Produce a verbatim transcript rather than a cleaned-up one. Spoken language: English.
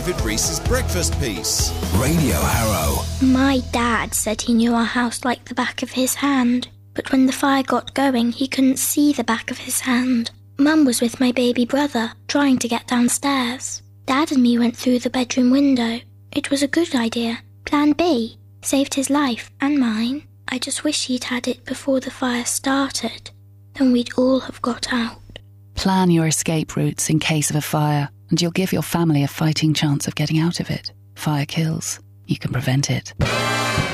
David Reese's breakfast piece. Radio Harrow. My dad said he knew our house like the back of his hand, but when the fire got going, he couldn't see the back of his hand. Mum was with my baby brother, trying to get downstairs. Dad and me went through the bedroom window. It was a good idea. Plan B. Saved his life and mine. I just wish he'd had it before the fire started. Then we'd all have got out. Plan your escape routes in case of a fire, and you'll give your family a fighting chance of getting out of it. Fire kills. You can prevent it.